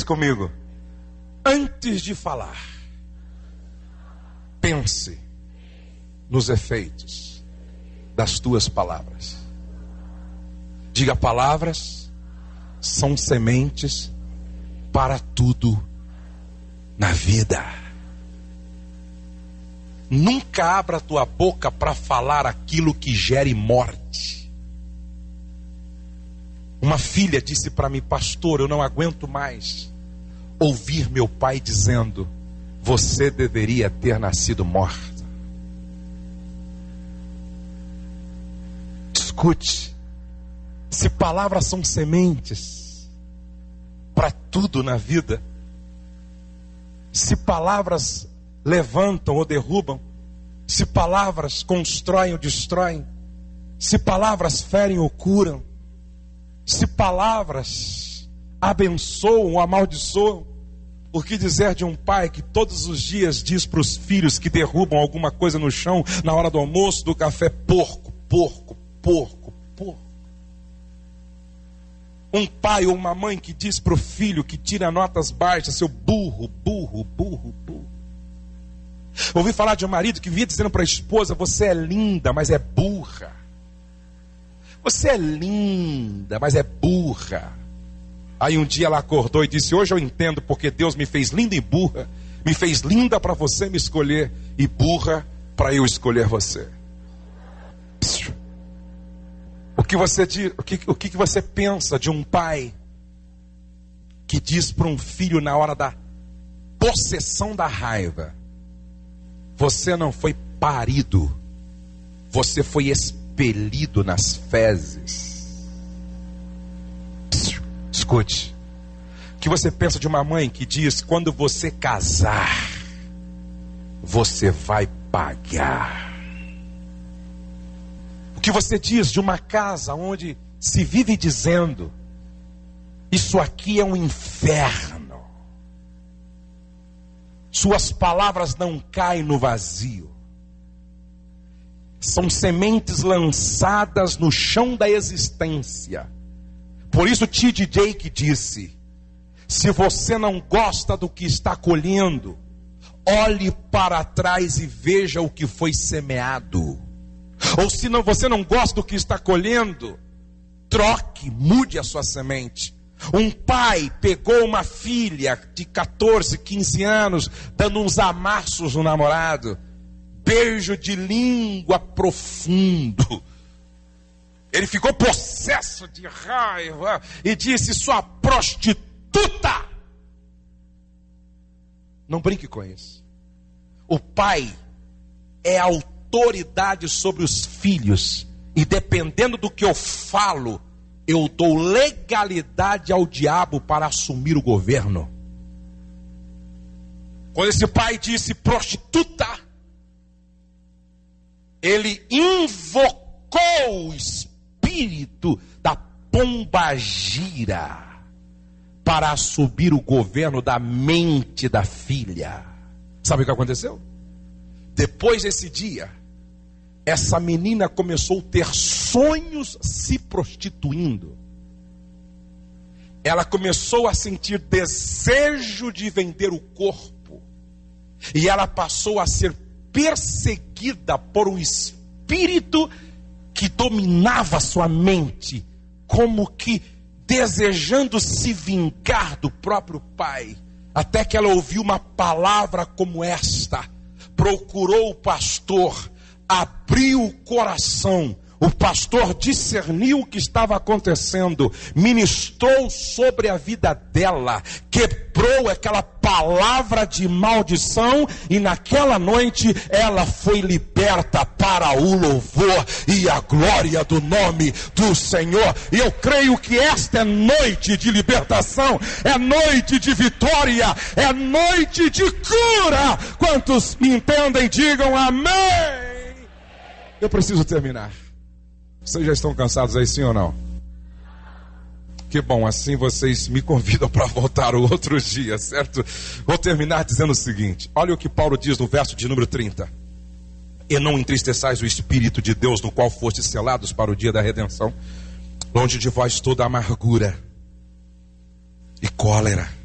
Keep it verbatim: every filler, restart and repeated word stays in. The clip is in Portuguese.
comigo: antes de falar, pense nos efeitos das tuas palavras. Diga: palavras são sementes para tudo na vida. Nunca abra a tua boca para falar aquilo que gere morte. Uma filha disse para mim: pastor, eu não aguento mais ouvir meu pai dizendo: você deveria ter nascido morta. Escute, se palavras são sementes para tudo na vida, se palavras levantam ou derrubam, se palavras constroem ou destroem, se palavras ferem ou curam, se palavras abençoam ou amaldiçoam, o que dizer de um pai que todos os dias diz para os filhos que derrubam alguma coisa no chão na hora do almoço, do café: porco, porco, porco, porco. Um pai ou uma mãe que diz para o filho que tira notas baixas: seu burro, burro, burro, burro. Ouvi falar de um marido que via dizendo para a esposa: você é linda, mas é burra. Você é linda, mas é burra. Aí um dia ela acordou e disse: hoje eu entendo porque Deus me fez linda e burra. Me fez linda para você me escolher e burra para eu escolher você. O que você diz, o que, o que você pensa de um pai que diz para um filho na hora da possessão da raiva: você não foi parido, você foi expelido nas fezes? Escute, o que você pensa de uma mãe que diz: quando você casar, você vai pagar? O que você diz de uma casa onde se vive dizendo: isso aqui é um inferno? Suas palavras não caem no vazio. São sementes lançadas no chão da existência. Por isso T D Jakes disse: se você não gosta do que está colhendo, olhe para trás e veja o que foi semeado. Ou se não, você não gosta do que está colhendo, troque, mude a sua semente. Um pai pegou uma filha de catorze, quinze anos, dando uns amassos no namorado, beijo de língua profundo. Ele ficou possesso de raiva e disse: sua prostituta. Não brinque com isso. O pai é autoridade sobre os filhos, e dependendo do que eu falo, eu dou legalidade ao diabo para assumir o governo. Quando esse pai disse prostituta, ele invocou o espírito da pombagira para assumir o governo da mente da filha. Sabe o que aconteceu? Depois desse dia, essa menina começou a ter sonhos se prostituindo. Ela começou a sentir desejo de vender o corpo. E ela passou a ser perseguida por um espírito que dominava sua mente, como que desejando se vingar do próprio pai. Até que ela ouviu uma palavra como esta. Procurou o pastor, abriu o coração, o pastor discerniu o que estava acontecendo, ministrou sobre a vida dela, quebrou aquela palavra de maldição, e naquela noite ela foi liberta para o louvor e a glória do nome do Senhor. E eu creio que esta é noite de libertação, é noite de vitória, é noite de cura. Quantos me entendem, digam amém. Eu preciso terminar. Vocês já estão cansados aí, sim ou não? Que bom, assim vocês me convidam para voltar o outro dia, certo? Vou terminar dizendo o seguinte: olha o que Paulo diz no verso de número trinta. E não entristeçais o Espírito de Deus, no qual fostes selados para o dia da redenção. Longe de vós toda amargura e cólera